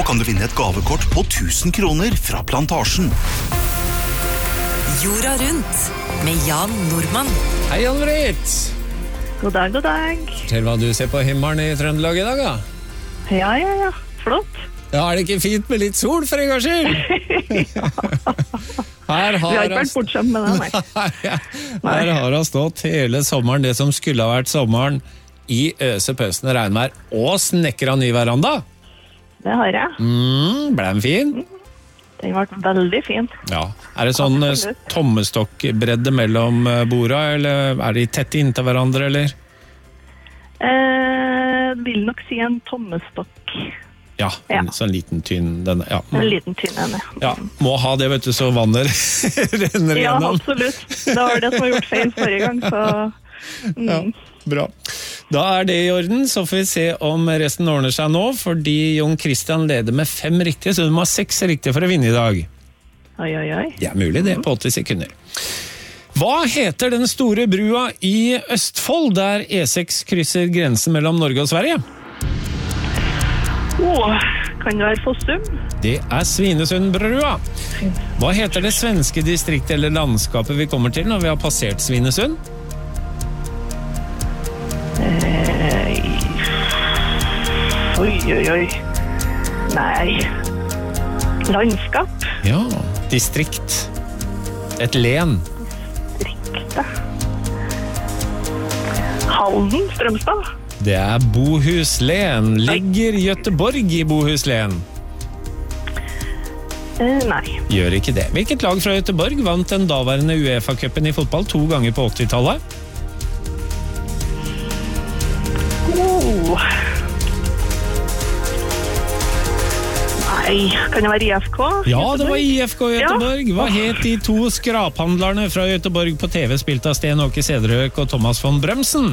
kan du vinne et gavekort på 1000 kroner fra Plantasjen. Jorda rundt med Jan Nordmann. Hei, Jan-Britt. God dag, god dag. Fortell hva du ser på himmelen i Trøndelag i dag, da. Ja. Flott. Ja, er det ikke fint med litt sol for en gangs skyld? Her Vi har ikke vært bortskjemt med det, nei. Her har det stått hele sommeren, det som skulle ha vært sommeren, i øsepøsende regnvær og snekra ny veranda. Det har jeg. Ble den fin? Den ble veldig fin. Ja. Er det sånn Absolutt. tommestokkbredde mellom borda, eller er de tett inntil hverandre, eller? Vil nok si en tommestokk. Ja, en sånn liten tynn denne, ja. En liten tynn ene. Ja, må ha det, vet du, så vannet renner Ja, igjennom. absolutt. Det var det som var gjort feil forrige gang, så... Ja, bra. Da er det i orden, så får vi se om resten ordner seg nå, fordi Jon Christian leder med 5 riktige, så du må ha 6 riktige for å vinne i dag. Oi. Det er mulig det, på 80 sekunder. Hva heter den store brua i Østfold, der E6 krysser grensen mellom Norge og Sverige? Kan det være Fossum? Det er Svinesundbrua. Hva heter det svenske distriktet eller landskapet vi kommer til når vi har passert Svinesund? Oi. Nei. Landskap? Ja, distrikt. Et len. Riktig. Halden? Strømstad? Det er Bohuslän. Ligger Göteborg i Bohuslän? Nei. Gjør ikke det. Hvilket lag fra Göteborg vant den daværende UEFA-cupen i fotball 2 ganger på 80-tallet? Nei, kan det være IFK? Ja, det var IFK Göteborg. Hva het de 2 skraphandlerne fra Göteborg på TV spilt av Sten Åke Sederhøk og Thomas von Brømsen?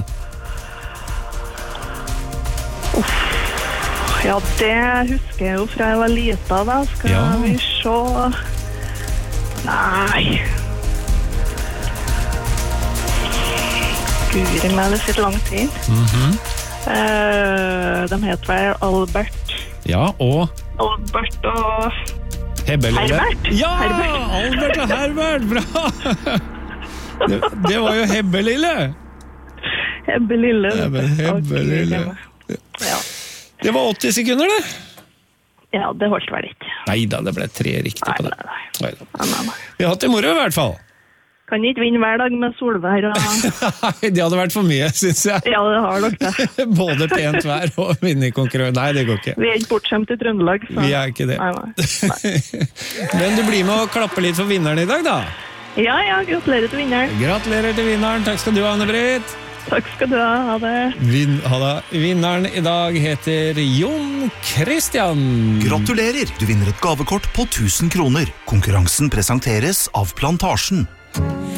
Ja, det husker jeg jo fra jeg var lita da. Skal vi se... Nei. Guri meg, det sitter lang tid. De heter vel Albert. Ja, og... Albert og... Hebbelille. Herbert. Ja, Herbert. Albert og Herbert, bra! Det var jo Hebbelille. Hebbelille. Hebbelille. Ja. Det var 80 sekunder, det. Ja, det holdt vel ikke. Neida, det ble 3 riktig på det. Nei. Vi har hatt det moro i hvert fall. Kan ikke vinne hver dag med solvær og... Nei, det hadde vært for mye, synes jeg. Ja, det har nok det. Både pent vær og vinne i konkurranse. Nei, det går ikke. Vi er ikke bortskjemt i Trøndelag, så... Vi er ikke det. Nei. Men du blir med å klappe litt for vinneren i dag, da. Ja, gratulerer til vinneren. Gratulerer til vinneren. Takk skal du ha, Anne-Britt. Takk skal du ha det. Vinneren i dag heter Jon Christian. Gratulerer! Du vinner et gavekort på 1000 kroner. Konkurransen presenteres av Plantasjen.